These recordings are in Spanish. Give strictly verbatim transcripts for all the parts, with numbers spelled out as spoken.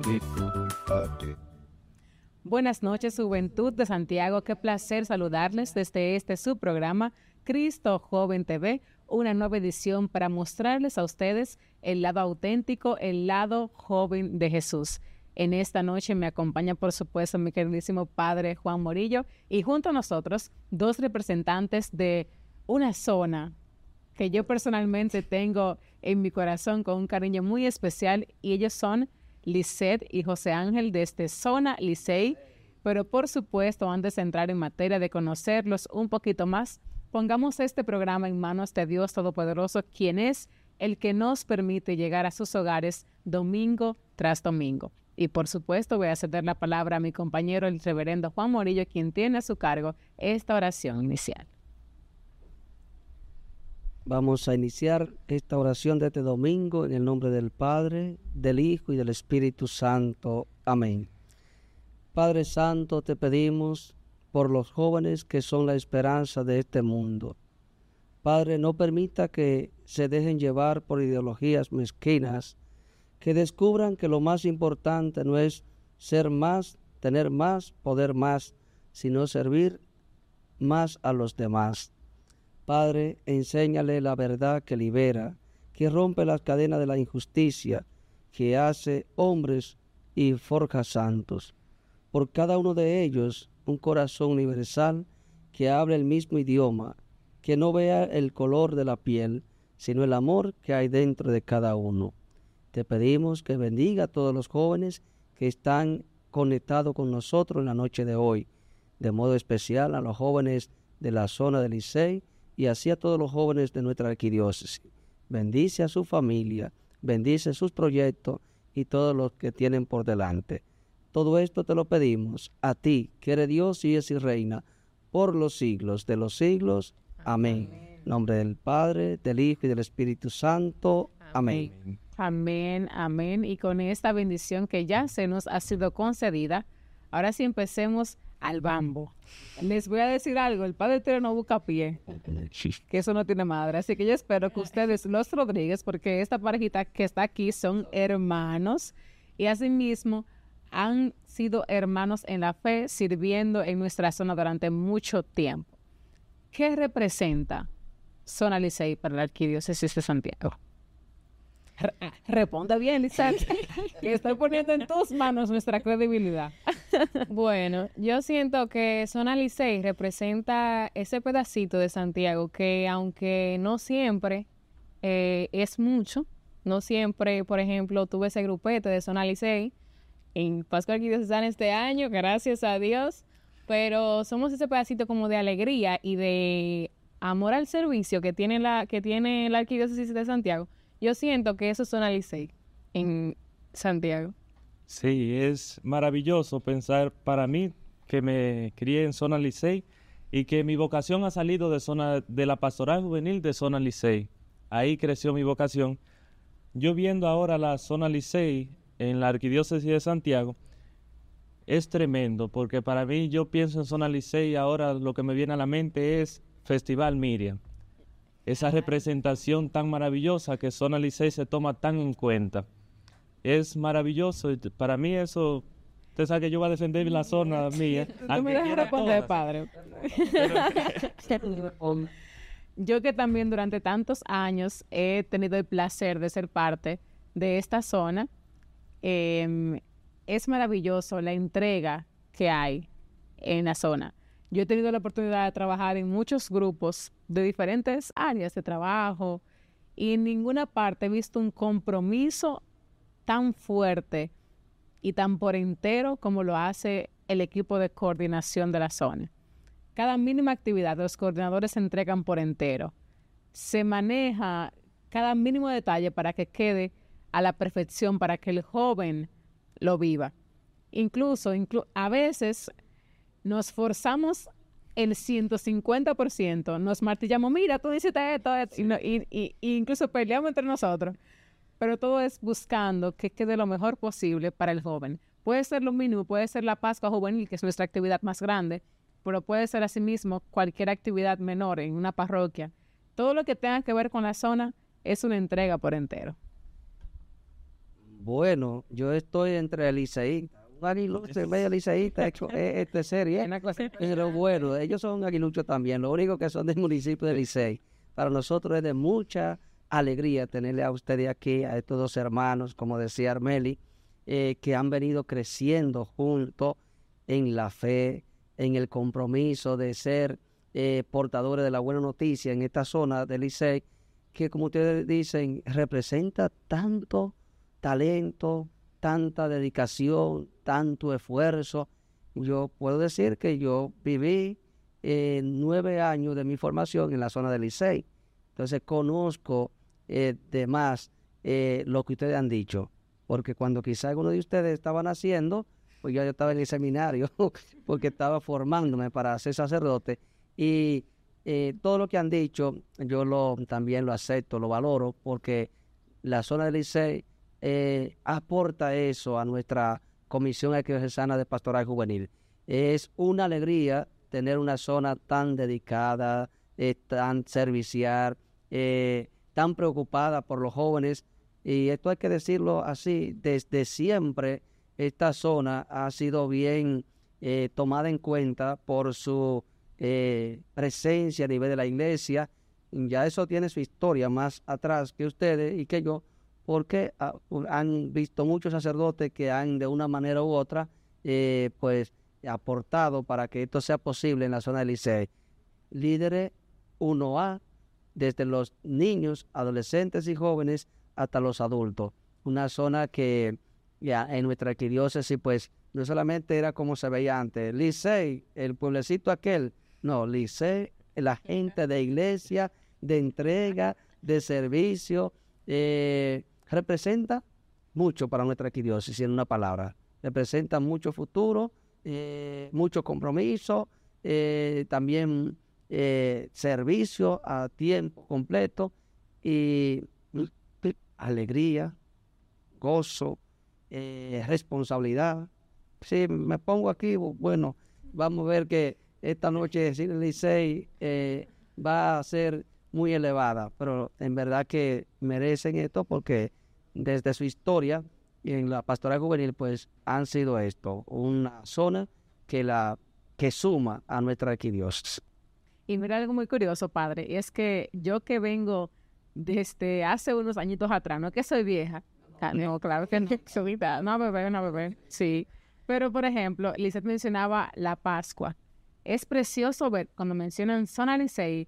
Buenas noches, Juventud de Santiago. Qué placer saludarles desde este su programa Cristo Joven T V, una nueva edición para mostrarles a ustedes el lado auténtico, el lado joven de Jesús. En esta noche me acompaña, por supuesto, mi queridísimo padre Juan Morillo y junto a nosotros dos representantes de una zona que yo personalmente tengo en mi corazón con un cariño muy especial, y ellos son Lisette y José Ángel desde Zona Licey. Pero por supuesto, antes de entrar en materia de conocerlos un poquito más, pongamos este programa en manos de Dios Todopoderoso, quien es el que nos permite llegar a sus hogares domingo tras domingo. Y por supuesto voy a ceder la palabra a mi compañero, el reverendo Juan Morillo, quien tiene a su cargo esta oración inicial. Vamos a iniciar esta oración de este domingo en el nombre del Padre, del Hijo y del Espíritu Santo. Amén. Padre Santo, te pedimos por los jóvenes que son la esperanza de este mundo. Padre, no permita que se dejen llevar por ideologías mezquinas, que descubran que lo más importante no es ser más, tener más, poder más, sino servir más a los demás. Padre, enséñale la verdad que libera, que rompe las cadenas de la injusticia, que hace hombres y forja santos. Por cada uno de ellos, un corazón universal que hable el mismo idioma, que no vea el color de la piel, sino el amor que hay dentro de cada uno. Te pedimos que bendiga a todos los jóvenes que están conectados con nosotros en la noche de hoy, de modo especial a los jóvenes de la zona de Licey, y así a todos los jóvenes de nuestra arquidiócesis. Bendice a su familia, bendice sus proyectos y todos los que tienen por delante. Todo esto te lo pedimos a ti, que eres Dios y es y reina por los siglos de los siglos. Amén. En nombre del Padre, del Hijo y del Espíritu Santo. Amén. Amén. Amén, amén. Y con esta bendición que ya se nos ha sido concedida, ahora sí empecemos al bambo. Les voy a decir algo, el Padre Eterno no busca pie, que eso no tiene madre. Así que yo espero que ustedes, los Rodríguez, porque esta parejita que está aquí son hermanos y asimismo han sido hermanos en la fe, sirviendo en nuestra zona durante mucho tiempo. ¿Qué representa Zona Licey para la Arquidiócesis de Santiago? Re- Responda bien, Lisette, que estoy poniendo en tus manos nuestra credibilidad. Bueno, yo siento que Zona Licey representa ese pedacito de Santiago que, aunque no siempre eh, es mucho, no siempre, por ejemplo, tuve ese grupete de Zona Licey en Pascua Arquidiocesana este año, gracias a Dios, pero somos ese pedacito como de alegría y de amor al servicio que tiene la, que tiene la Arquidiócesis de Santiago. Yo siento que eso es Zona Licey en Santiago. Sí, es maravilloso pensar para mí que me crié en Zona Licey y que mi vocación ha salido de zona de la pastoral juvenil de Zona Licey. Ahí creció mi vocación. Yo viendo ahora la Zona Licey en la Arquidiócesis de Santiago, es tremendo, porque para mí, yo pienso en Zona Licey, ahora lo que me viene a la mente es Festival Miriam. Esa representación tan maravillosa que Zona Licey se toma tan en cuenta. Es maravilloso, y para mí eso, usted sabe que yo voy a defender la zona mía. Tú me dejas responder, padre. Yo que también durante tantos años he tenido el placer de ser parte de esta zona, eh, es maravilloso la entrega que hay en la zona. Yo he tenido la oportunidad de trabajar en muchos grupos de diferentes áreas de trabajo y en ninguna parte he visto un compromiso tan fuerte y tan por entero como lo hace el equipo de coordinación de la zona. Cada mínima actividad los coordinadores se entregan por entero. Se maneja cada mínimo detalle para que quede a la perfección, para que el joven lo viva. Incluso, inclu- a veces nos forzamos el ciento cincuenta por ciento, nos martillamos, mira, tú dices esto, esto, y, no- y, y, y incluso peleamos entre nosotros, pero todo es buscando que quede lo mejor posible para el joven. Puede ser lo mínimo, puede ser la Pascua Juvenil, que es nuestra actividad más grande, pero puede ser asimismo cualquier actividad menor en una parroquia. Todo lo que tenga que ver con la zona es una entrega por entero. Bueno, yo estoy entre liceístas. Un aguilucho medio liceísta, esto es serie. Pero bueno, ellos son aguiluchos también. Lo único que son del municipio de Licey. Para nosotros es de mucha alegría tenerle a ustedes aquí, a estos dos hermanos, como decía Armeli, eh, que han venido creciendo juntos en la fe, en el compromiso de ser eh, portadores de la buena noticia en esta zona de Licey, que como ustedes dicen, representa tanto talento, tanta dedicación, tanto esfuerzo. Yo puedo decir que yo viví eh, nueve años de mi formación en la zona de Licey. Entonces conozco eh, de más eh, lo que ustedes han dicho, porque cuando quizá alguno de ustedes estaban haciendo, pues yo, yo estaba en el seminario, porque estaba formándome para ser sacerdote, y eh, todo lo que han dicho, yo lo también lo acepto, lo valoro, porque la zona de Licey eh, aporta eso a nuestra Comisión Arquidiocesana de Pastoral Juvenil. Es una alegría tener una zona tan dedicada, eh, tan servicial, eh, tan preocupada por los jóvenes, y esto hay que decirlo así, desde siempre esta zona ha sido bien eh, tomada en cuenta por su eh, presencia a nivel de la iglesia. Ya eso tiene su historia más atrás que ustedes y que yo, porque ah, han visto muchos sacerdotes que han de una manera u otra eh, pues aportado para que esto sea posible en la zona de Licey. Líderes uno A, desde los niños, adolescentes y jóvenes hasta los adultos. Una zona que ya en nuestra arquidiócesis pues no solamente era como se veía antes, Licey, el pueblecito aquel, no, Licey, la gente de iglesia, de entrega, de servicio, eh, representa mucho para nuestra arquidiócesis, en una palabra. Representa mucho futuro, eh, mucho compromiso, eh, también eh, servicio a tiempo completo y alegría, gozo, eh, responsabilidad. Si me pongo aquí, bueno, vamos a ver que esta noche el Licey eh, va a ser muy elevada, pero en verdad que merecen esto porque desde su historia y en la pastoral juvenil pues han sido esto, una zona que la que suma a nuestra arquidiócesis. Y mira algo muy curioso, padre, y es que yo que vengo desde hace unos añitos atrás, no es que soy vieja, no, claro que no, soy no bebé, no bebé, sí, pero por ejemplo, Lizeth mencionaba la Pascua. Es precioso ver cuando mencionan zona Licey,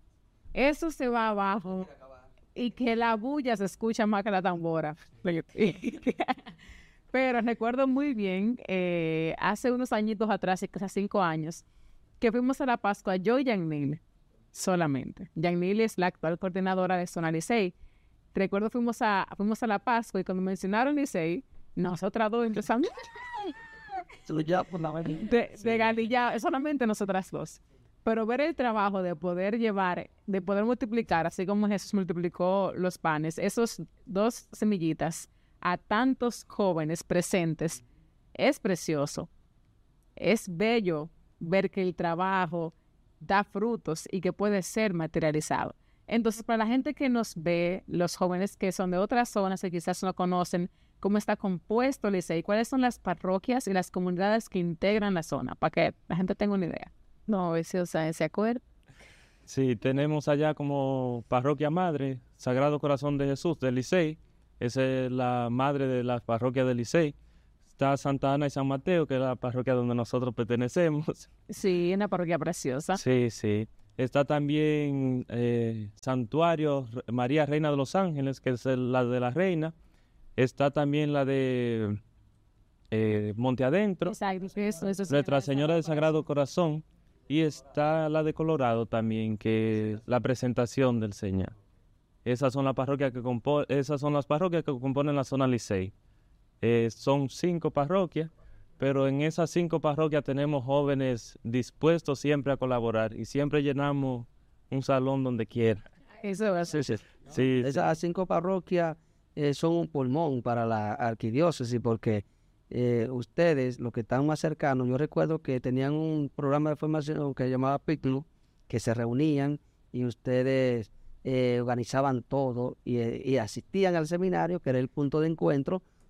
eso se va abajo y que la bulla se escucha más que la tambora. Pero recuerdo muy bien, eh, hace unos añitos atrás, quizás cinco años, que fuimos a la Pascua, yo y Yanil, solamente. Yanil es la actual coordinadora de zona Licey. Recuerdo fuimos a, fuimos a la Pascua y cuando mencionaron Licey, nosotras dos empezamos de, de galilla, solamente nosotras dos. Pero ver el trabajo de poder llevar, de poder multiplicar, así como Jesús multiplicó los panes, esos dos semillitas a tantos jóvenes presentes, es precioso. Es bello ver que el trabajo da frutos y que puede ser materializado. Entonces, para la gente que nos ve, los jóvenes que son de otras zonas que quizás no conocen cómo está compuesto Licey, cuáles son las parroquias y las comunidades que integran la zona, para que la gente tenga una idea. No, ese, o sea, ¿se acuerda? Sí, tenemos allá como parroquia madre, Sagrado Corazón de Jesús de Licey. Esa es la madre de las parroquias de Licey. Está Santa Ana y San Mateo, que es la parroquia donde nosotros pertenecemos. Sí, una parroquia preciosa. Sí, sí. Está también eh, Santuario María Reina de los Ángeles, que es la de la Reina. Está también la de eh, Monte Adentro, Exacto, eso, eso es Nuestra Señora del Sagrado Corazón. Y está la de Colorado también, que es la presentación del Señor. Esas son las parroquias que compo esas son las parroquias que componen la zona Licey. Eh, son cinco parroquias, pero en esas cinco parroquias tenemos jóvenes dispuestos siempre a colaborar y siempre llenamos un salón donde quiera. Eso es. Sí, sí. Sí, Esas cinco parroquias eh, son un pulmón para la arquidiócesis porque eh, ustedes, los que están más cercanos, yo recuerdo que tenían un programa de formación que se llamaba P I C L U, que se reunían y ustedes eh, organizaban todo y, y asistían al seminario, que era el punto de encuentro,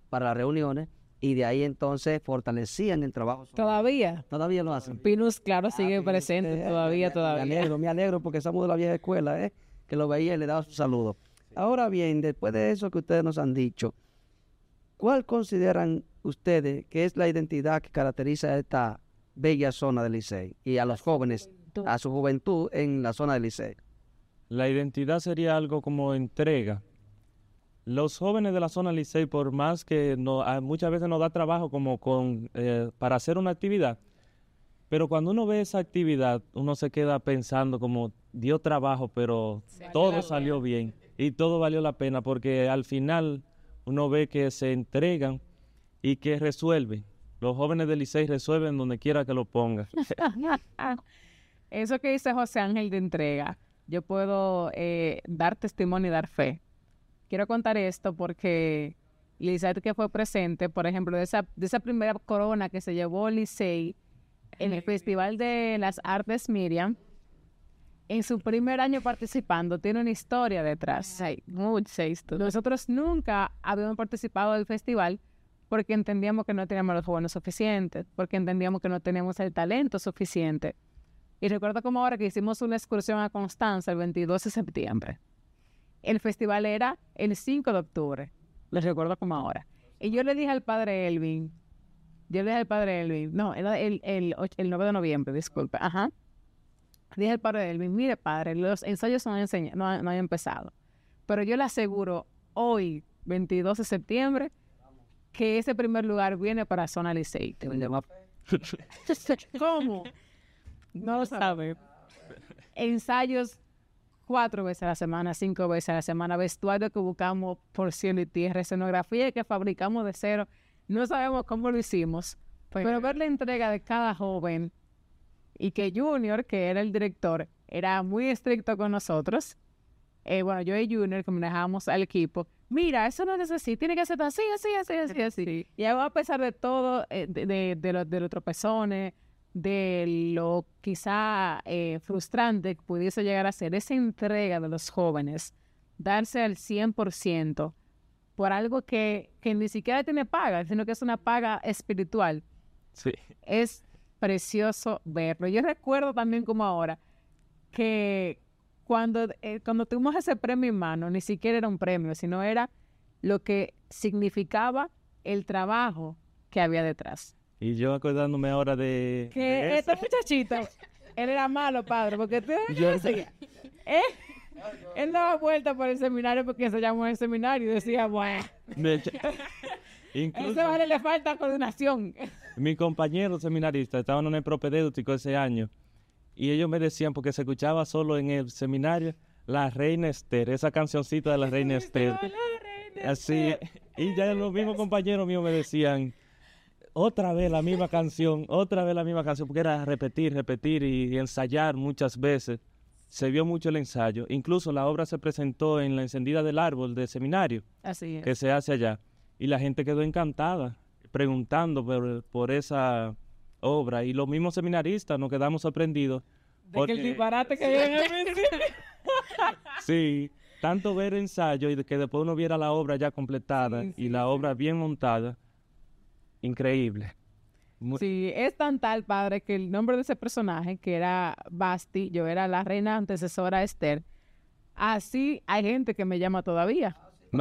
para las reuniones y de ahí entonces fortalecían el trabajo. ¿Todavía? Todavía lo hacen. Pinus, claro, sigue Ah, presente eh, todavía, me, todavía. Me alegro, me alegro porque somos de la vieja escuela, ¿eh? Que lo veía y le daba su saludo. Ahora bien, después de eso que ustedes nos han dicho, ¿cuál consideran ustedes que es la identidad que caracteriza a esta bella zona del Licey y a los jóvenes, a su juventud en la zona del Licey? La identidad sería algo como entrega. Los jóvenes de la zona Licey, por más que no, a- muchas veces nos da trabajo como con, eh, para hacer una actividad, pero cuando uno ve esa actividad, uno se queda pensando como dio trabajo, pero todo salió bien y todo valió la pena porque al final uno ve que se entregan y que resuelven. Los jóvenes del Licey resuelven donde quiera que lo pongan. Eso que dice José Ángel de entrega, yo puedo eh, dar testimonio y dar fe. Quiero contar esto porque Lizeth, que fue presente, por ejemplo, de esa, de esa primera corona que se llevó Licey en el Festival de las Artes Miriam, en su primer año participando, tiene una historia detrás. Ay, mucha historia. Nosotros nunca habíamos participado del festival porque entendíamos que no teníamos los jóvenes suficientes, porque entendíamos que no teníamos el talento suficiente. Y recuerdo como ahora que hicimos una excursión a Constanza el veintidós de septiembre. El festival era el cinco de octubre. Les recuerdo como ahora. Y yo le dije al padre Elvin, yo le dije al padre Elvin, no, era el, el, och- el nueve de noviembre, disculpe, ajá. Dije al padre Elvin, mire padre, los ensayos no han, enseña- no han, no han empezado, pero yo le aseguro hoy, veintidós de septiembre, que ese primer lugar viene para Zona Licey. ¿Cómo? No lo sabe. Ensayos cuatro veces a la semana, cinco veces a la semana, vestuario que buscamos por cielo y tierra, escenografía que fabricamos de cero. No sabemos cómo lo hicimos, pero ver la entrega de cada joven y que Junior, que era el director, era muy estricto con nosotros. Eh, bueno, yo y Junior, que manejábamos al equipo, mira, eso no es así, tiene que ser así, así, así, así, así. Y aún a pesar de todo, eh, de, de, de, los, de los tropezones, de lo quizá eh, frustrante que pudiese llegar a ser esa entrega de los jóvenes, darse al cien por ciento por algo que, que ni siquiera tiene paga, sino que es una paga espiritual. Sí. Es precioso verlo. Yo recuerdo también como ahora que cuando, eh, cuando tuvimos ese premio en mano, ni siquiera era un premio, sino era lo que significaba el trabajo que había detrás. Y yo acordándome ahora de... Que de este eso. muchachito, él era malo, padre, porque tú, decía, eh, él daba vuelta por el seminario porque ensayamos en el seminario y decía, bueno, Me- a ese Incluso vale le falta coordinación. mis compañeros seminaristas estaban en el propedéutico ese año y ellos me decían, porque se escuchaba solo en el seminario, La Reina Esther, esa cancioncita de La Reina Esther. Así, y ya los mismos compañeros míos me decían, otra vez la misma canción, otra vez la misma canción, porque era repetir, repetir y, y ensayar muchas veces. Se vio mucho el ensayo. Incluso la obra se presentó en la encendida del árbol del seminario Así es. que se hace allá. Y la gente quedó encantada, preguntando por, por esa obra. Y los mismos seminaristas nos quedamos sorprendidos. De que el disparate que viene en el principio. Sí, tanto ver ensayo y de que después uno viera la obra ya completada Sí, sí, y la obra bien montada. Increíble. Muy- Sí, es tan tal, padre, que el nombre de ese personaje, que era Basti, yo era la reina antecesora Esther, así hay gente que me llama todavía.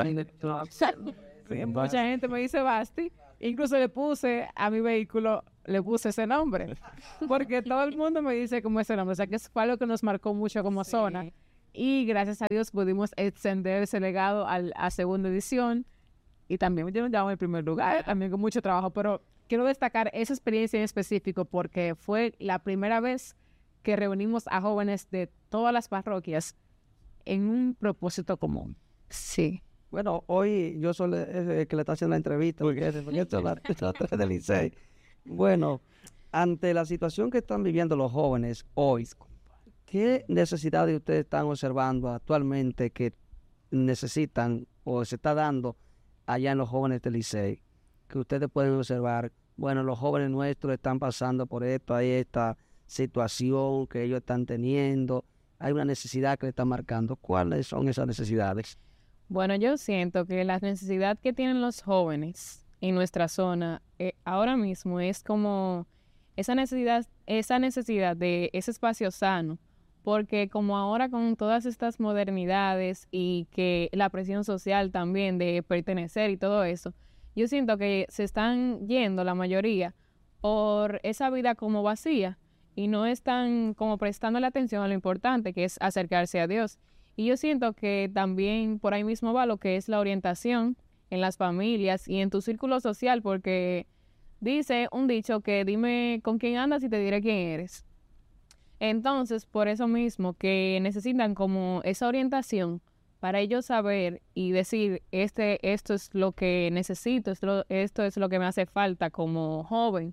Sí, mucha gente me dice Basti, incluso le puse a mi vehículo, le puse ese nombre, porque todo el mundo me dice como ese nombre, o sea que es- fue algo que nos marcó mucho como zona, y gracias a Dios pudimos extender ese legado al- a segunda edición, y también yo nos llevamos en primer lugar, también con mucho trabajo, pero quiero destacar esa experiencia en específico porque fue la primera vez que reunimos a jóvenes de todas las parroquias en un propósito común. Sí. Bueno, hoy yo soy el el que le está haciendo la entrevista, porque, porque esto es la, es la tres del Licey. Bueno, ante la situación que están viviendo los jóvenes hoy, ¿qué necesidades ustedes están observando actualmente que necesitan o se está dando allá en los jóvenes del Licey? Que ustedes pueden observar, bueno, los jóvenes nuestros están pasando por esto, hay esta situación que ellos están teniendo, hay una necesidad que le están marcando. ¿Cuáles son esas necesidades? Bueno, yo siento que la necesidad que tienen los jóvenes en nuestra zona eh, ahora mismo es como esa necesidad, esa necesidad de ese espacio sano, porque como ahora con todas estas modernidades y que la presión social también de pertenecer y todo eso, yo siento que se están yendo la mayoría por esa vida como vacía y no están como prestando la atención a lo importante que es acercarse a Dios. Y yo siento que también por ahí mismo va lo que es la orientación en las familias y en tu círculo social, porque dice un dicho que dime con quién andas y te diré quién eres. Entonces, por eso mismo que necesitan como esa orientación para ellos saber y decir, este, esto es lo que necesito, esto, esto es lo que me hace falta como joven.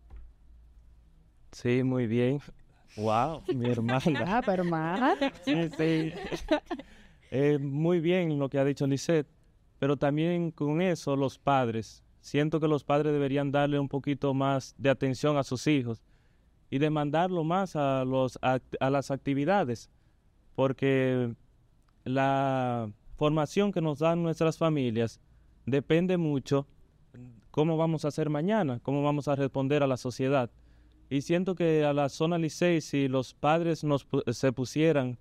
Sí, muy bien. Wow, mi hermana. Ah, pero hermana. Sí, sí. Eh, muy bien lo que ha dicho Lisette, pero también con eso los padres. Siento que los padres deberían darle un poquito más de atención a sus hijos y demandarlo más a, los, a, a las actividades, porque la formación que nos dan nuestras familias depende mucho cómo vamos a hacer mañana, cómo vamos a responder a la sociedad. Y siento que a la zona Licey, si los padres nos, se pusieran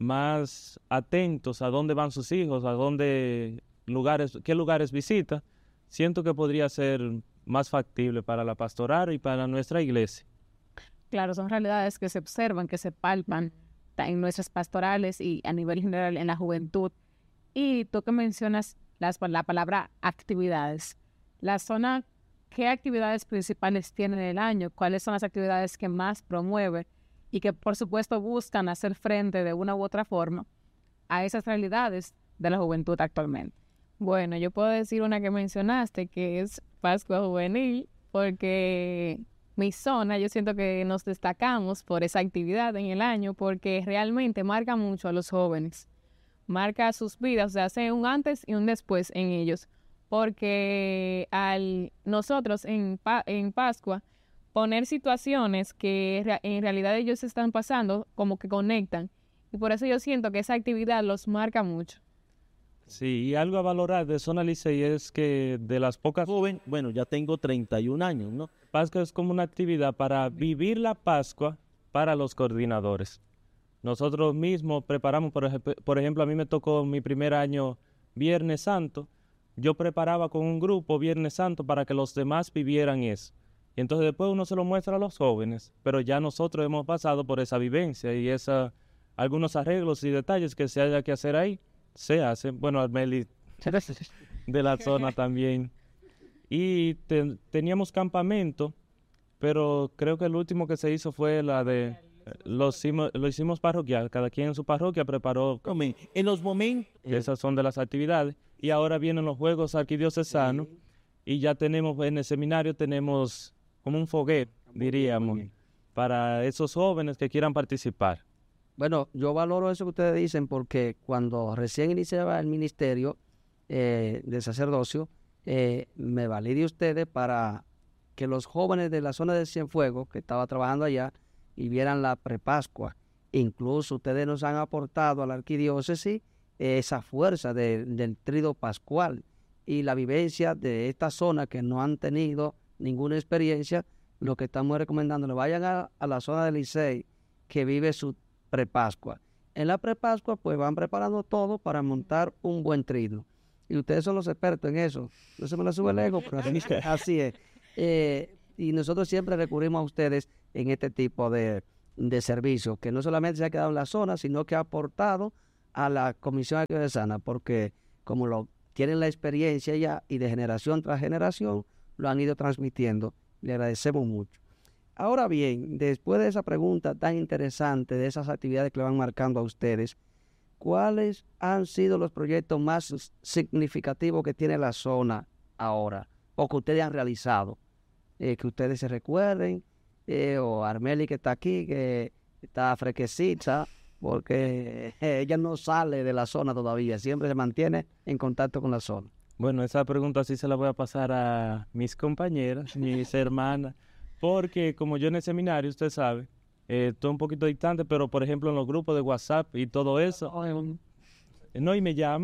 más atentos a dónde van sus hijos, a dónde lugares, qué lugares visita, siento que podría ser más factible para la pastoral y para nuestra iglesia. Claro, son realidades que se observan, que se palpan en nuestras pastorales y a nivel general en la juventud. Y tú que mencionas las, la palabra actividades, la zona, ¿qué actividades principales tiene en el año? ¿Cuáles son las actividades que más promueve y que por supuesto buscan hacer frente de una u otra forma a esas realidades de la juventud actualmente? Bueno, yo puedo decir una que mencionaste, que es Pascua Juvenil, porque mi zona, yo siento que nos destacamos por esa actividad en el año, porque realmente marca mucho a los jóvenes, marca sus vidas, o sea, hace un antes y un después en ellos, porque al nosotros en, pa en Pascua poner situaciones que re en realidad ellos están pasando, como que conectan, y por eso yo siento que esa actividad los marca mucho. Sí, y algo a valorar de Zona Licey es que de las pocas... Joven, bueno, ya tengo treinta y un años, ¿no? Pascua es como una actividad para vivir la Pascua para los coordinadores. Nosotros mismos preparamos, por, ej por ejemplo, a mí me tocó mi primer año Viernes Santo. Yo preparaba con un grupo Viernes Santo para que los demás vivieran eso. Y entonces después uno se lo muestra a los jóvenes, pero ya nosotros hemos pasado por esa vivencia y esa, algunos arreglos y detalles que se haya que hacer ahí, se hacen. Bueno, Armeli de la zona también. Y te, teníamos campamento, pero creo que el último que se hizo fue la de... Lo hicimos, lo hicimos parroquial, cada quien en su parroquia preparó. En los momentos... Esas son de las actividades. Y ahora vienen los Juegos Arquidiocesanos y ya tenemos, en el seminario tenemos como un foguete, diríamos, para esos jóvenes que quieran participar. Bueno, yo valoro eso que ustedes dicen porque cuando recién iniciaba el ministerio eh, de sacerdocio, eh, me valí de ustedes para que los jóvenes de la zona de Cienfuegos, que estaba trabajando allá, y vieran la prepascua. Incluso ustedes nos han aportado a la arquidiócesis eh, esa fuerza de, del trido pascual y la vivencia de esta zona que no han tenido ninguna experiencia. Lo que estamos recomendando, vayan a, a la zona del Licey que vive su prepascua. En la prepascua pues van preparando todo para montar un buen trido. Y ustedes son los expertos en eso. No se me lo sube el ego, pero así, así es. Eh, y nosotros siempre recurrimos a ustedes en este tipo de, de servicios, que no solamente se ha quedado en la zona, sino que ha aportado a la Comisión Arquidiocesana, porque como lo tienen la experiencia ya y de generación tras generación, lo han ido transmitiendo. Le agradecemos mucho. Ahora bien, después de esa pregunta tan interesante, de esas actividades que le van marcando a ustedes, ¿cuáles han sido los proyectos más significativos que tiene la zona ahora, o que ustedes han realizado? Eh, que ustedes se recuerden, eh, o Armeli que está aquí, que está fresquecita, porque eh, ella no sale de la zona todavía, siempre se mantiene en contacto con la zona. Bueno, esa pregunta sí se la voy a pasar a mis compañeras, mis hermanas, porque como yo en el seminario, usted sabe, eh, estoy un poquito distante, pero por ejemplo en los grupos de WhatsApp y todo eso, no, y me llaman,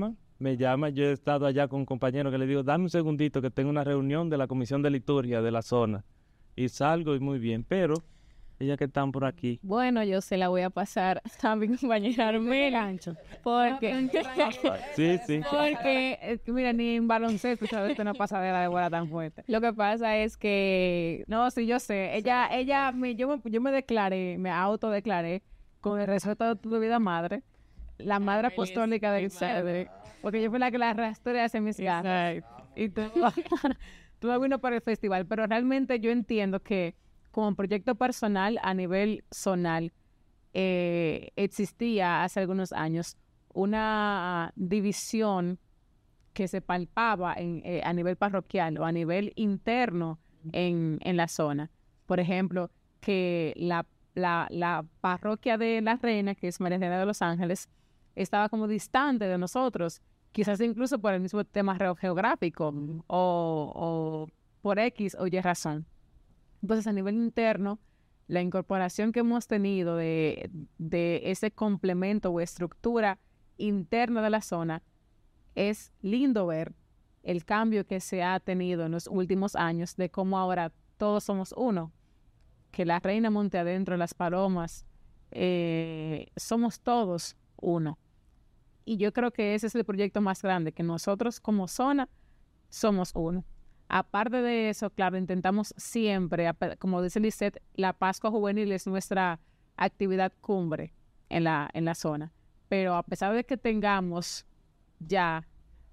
me llama. Yo he estado allá con un compañero que le digo, dame un segundito que tengo una reunión de la comisión de liturgia de la zona. Y salgo y muy bien, pero ellas que están por aquí. Bueno, yo se la voy a pasar a mi compañera Armela, porque, Sí, sí. Porque, eh, mira, ni en baloncesto, ¿sabes? Una pasadera de bola tan fuerte. lo que pasa es que No, sí, yo sé. Ella, ella, me, yo, me, yo me declaré, me autodeclaré con el respeto de tu vida madre, la madre apostólica del Cedre, porque yo fui la que la arrastré hacia mis ganas. Y tú, tú no vino para el festival, pero realmente yo entiendo que como proyecto personal a nivel zonal eh, existía hace algunos años una división que se palpaba en, eh, a nivel parroquial o a nivel interno en, en la zona. Por ejemplo, que la, la, la parroquia de La Reina, que es María Reina de los Ángeles, estaba como distante de nosotros, quizás incluso por el mismo tema geo- geográfico o, o por X o Y razón. Entonces, a nivel interno, la incorporación que hemos tenido de, de ese complemento o estructura interna de la zona, es lindo ver el cambio que se ha tenido en los últimos años de cómo ahora todos somos uno, que La Reina Monte Adentro, Las Palomas, eh, somos todos uno. Y yo creo que ese es el proyecto más grande, que nosotros como zona somos uno. Aparte de eso, claro, intentamos siempre, ap- como dice Lisette, la Pascua Juvenil es nuestra actividad cumbre en la, en la zona. Pero a pesar de que tengamos ya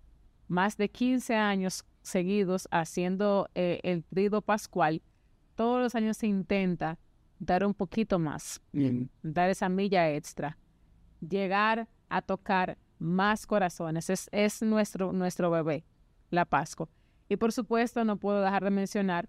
más de quince años seguidos haciendo eh, el trido pascual, todos los años se intenta dar un poquito más, dar esa milla extra, llegar a tocar más corazones. Es, es nuestro, nuestro bebé, la Pascua. Y por supuesto, no puedo dejar de mencionar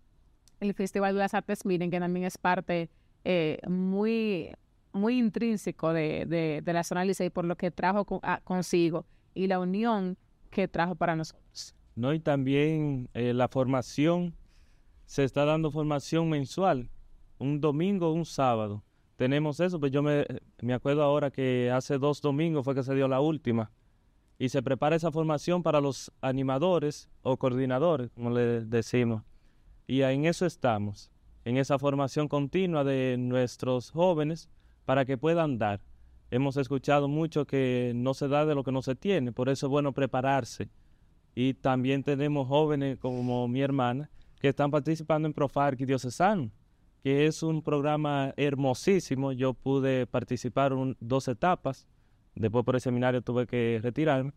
el Festival de las Artes Miren, que también es parte eh, muy, muy intrínseco de, de, de la zona Licey, por lo que trajo con, a, consigo y la unión que trajo para nosotros. No, y también eh, la formación, se está dando formación mensual, un domingo, un sábado. Tenemos eso, pues yo me, me acuerdo ahora que hace dos domingos fue que se dio la última. Y se prepara esa formación para los animadores o coordinadores, como le decimos. Y en eso estamos, en esa formación continua de nuestros jóvenes para que puedan dar. Hemos escuchado mucho que no se da de lo que no se tiene, por eso es bueno prepararse. Y también tenemos jóvenes como mi hermana que están participando en Profar Diocesano, que es un programa hermosísimo. Yo pude participar en dos etapas. Después por el seminario tuve que retirarme,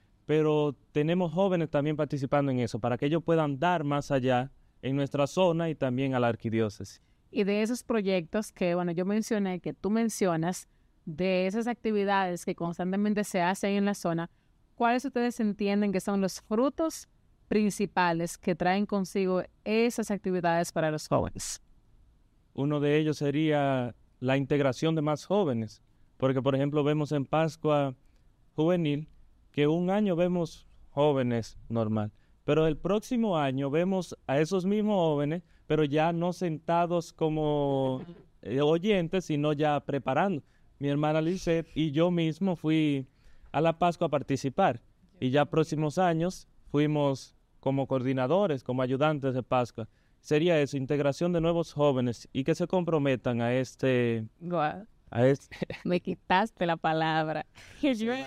pero tenemos jóvenes también participando en eso, para que ellos puedan dar más allá en nuestra zona y también a la arquidiócesis. Y de esos proyectos que, bueno, yo mencioné, que tú mencionas, de esas actividades que constantemente se hacen en la zona, ¿cuáles ustedes entienden que son los frutos principales que traen consigo esas actividades para los jóvenes? Uno de ellos sería la integración de más jóvenes. Porque, por ejemplo, vemos en Pascua Juvenil que un año vemos jóvenes normal, pero el próximo año vemos a esos mismos jóvenes, pero ya no sentados como eh, oyentes, sino ya preparando. Mi hermana Lisette y yo mismo fui a la Pascua a participar, y ya próximos años fuimos como coordinadores, como ayudantes de Pascua. Sería eso, integración de nuevos jóvenes y que se comprometan a este... Guau. A este me quitaste la palabra. Yo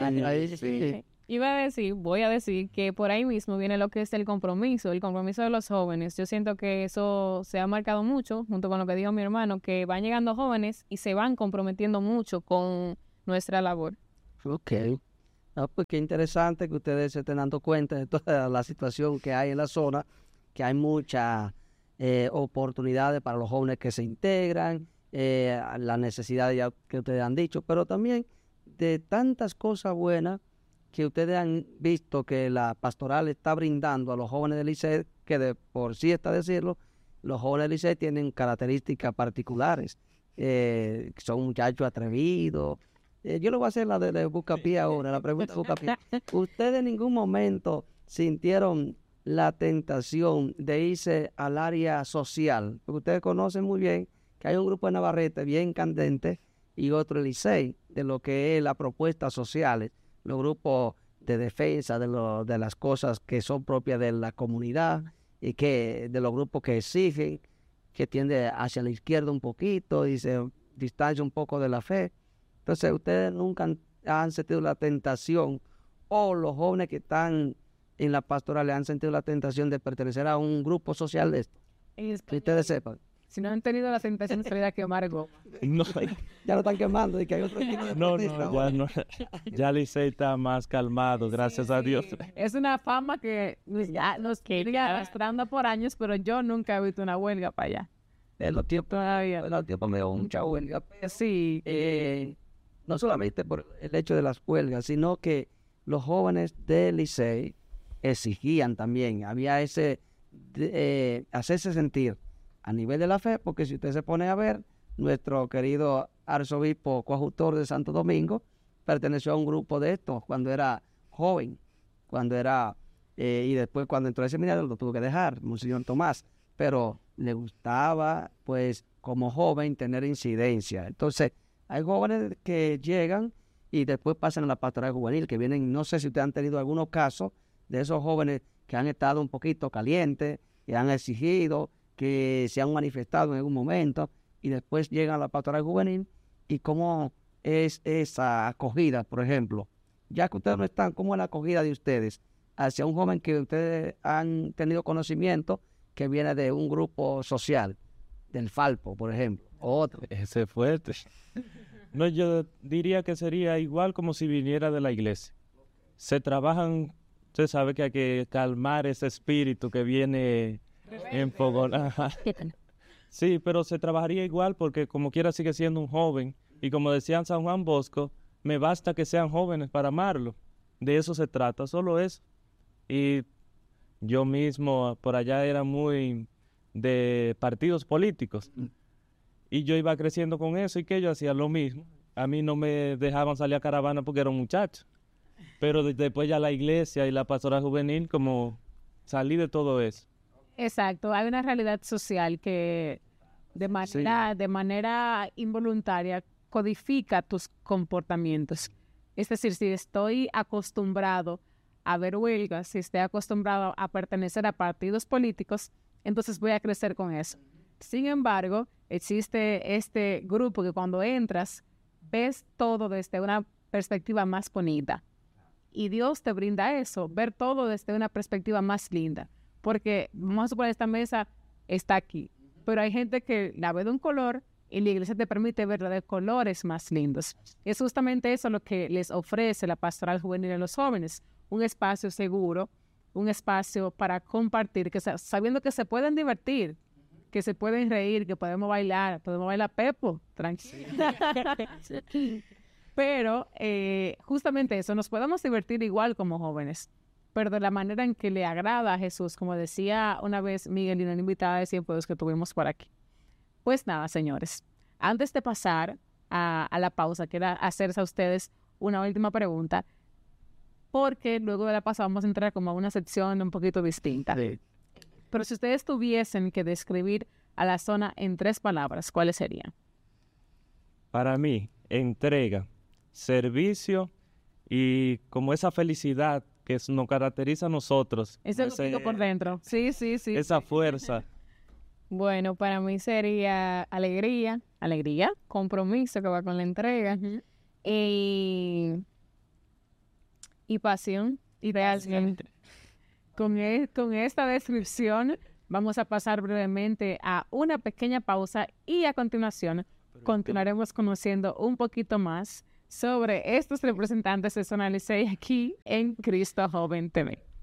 iba a decir, voy a decir que por ahí mismo viene lo que es el compromiso, el compromiso de los jóvenes. Yo siento que eso se ha marcado mucho, junto con lo que dijo mi hermano, que van llegando jóvenes y se van comprometiendo mucho con nuestra labor. Ok. Ah, pues qué interesante que ustedes se estén dando cuenta de toda la situación que hay en la zona, que hay muchas eh, oportunidades para los jóvenes que se integran, eh, las necesidades ya que ustedes han dicho, pero también de tantas cosas buenas que ustedes han visto que la pastoral está brindando a los jóvenes del Licey, que de por sí está decirlo, los jóvenes del Licey tienen características particulares, eh, son muchachos atrevidos. Eh, yo le voy a hacer la de, de Buscapié ahora, la pregunta de Buscapié. ¿Ustedes en ningún momento sintieron la tentación de irse al área social? Porque ustedes conocen muy bien que hay un grupo de Navarrete bien candente y otro Licey, de lo que es las propuestas sociales, los grupos de defensa de, lo, de las cosas que son propias de la comunidad y que de los grupos que exigen, que tiende hacia la izquierda un poquito y se distancia un poco de la fe. Entonces, ustedes nunca han, han sentido la tentación, o los jóvenes que están en la pastoral le han sentido la tentación de pertenecer a un grupo social de esto. Que ustedes sepan. Si no han tenido la tentación de salir a quemar goma. No, Ya lo están quemando y que hay otro tipo de no, protesta no, ahora. ya no. Ya Licey está más calmado, gracias a Dios. Es una fama que ya nos quiere arrastrando por años, pero yo nunca he visto una huelga para allá. En los tiempos, Todavía. en los tiempos me dio mucha huelga. Sí. Eh, no solamente por el hecho de las huelgas, sino que los jóvenes del Licey exigían también, había ese, de, eh, hacerse sentir a nivel de la fe, porque si usted se pone a ver, nuestro querido arzobispo coadjutor de Santo Domingo perteneció a un grupo de estos cuando era joven, cuando era, eh, y después cuando entró al seminario lo tuvo que dejar, Monseñor Tomás, pero le gustaba, pues, como joven tener incidencia. Entonces, hay jóvenes que llegan y después pasan a la pastoral juvenil, que vienen, no sé si ustedes han tenido algunos casos de esos jóvenes que han estado un poquito calientes, que han exigido, que se han manifestado en algún momento, y después llegan a la pastoral juvenil, y cómo es esa acogida, por ejemplo, ya que ustedes no están, ¿cómo es la acogida de ustedes hacia un joven que ustedes han tenido conocimiento, que viene de un grupo social, del Falpo, por ejemplo, o otro? Ese es fuerte. No, yo diría que sería igual como si viniera de la iglesia. Se trabajan, usted sabe que hay que calmar ese espíritu que viene en fogón. Ajá. Sí, pero se trabajaría igual porque como quiera sigue siendo un joven. Y como decía San Juan Bosco, me basta que sean jóvenes para amarlo. De eso se trata, solo eso. Y yo mismo por allá era muy de partidos políticos. Y yo iba creciendo con eso y que yo hacía lo mismo. A mí no me dejaban salir a caravana porque era un muchacho. Pero de- después ya la iglesia y la pastoral juvenil, como salí de todo eso. Exacto, hay una realidad social que de manera, de manera involuntaria codifica tus comportamientos. Es decir, si estoy acostumbrado a ver huelgas, si estoy acostumbrado a pertenecer a partidos políticos, entonces voy a crecer con eso. Sin embargo, existe este grupo que cuando entras, ves todo desde una perspectiva más bonita. Y Dios te brinda eso, ver todo desde una perspectiva más linda. Porque, vamos a suponer, esta mesa está aquí, pero hay gente que la ve de un color y la iglesia te permite verla de colores más lindos. Es justamente eso lo que les ofrece la pastoral juvenil a los jóvenes, un espacio seguro, un espacio para compartir, que sa- sabiendo que se pueden divertir, que se pueden reír, que podemos bailar, podemos bailar Pepo, tranquilo. Pero eh, justamente eso, nos podemos divertir igual como jóvenes, pero de la manera en que le agrada a Jesús, como decía una vez Miguel y una invitada de Cienfuegos que tuvimos por aquí. Pues nada, señores, antes de pasar a, a la pausa, quiero hacerse a ustedes una última pregunta, porque luego de la pausa vamos a entrar como a una sección un poquito distinta. Pero si ustedes tuviesen que describir a la zona en tres palabras, ¿cuáles serían? Para mí, entrega, servicio y como esa felicidad que es- nos caracteriza a nosotros. Ese ese- gustito por dentro. Sí, sí, sí. Esa fuerza. Bueno, para mí sería alegría, Alegría. compromiso que va con la entrega y, y pasión. Y realmente, con, e- con esta descripción, vamos a pasar brevemente a una pequeña pausa y a continuación continuaremos conociendo un poquito más sobre estos representantes de Zona Licey aquí en Cristo Joven T V.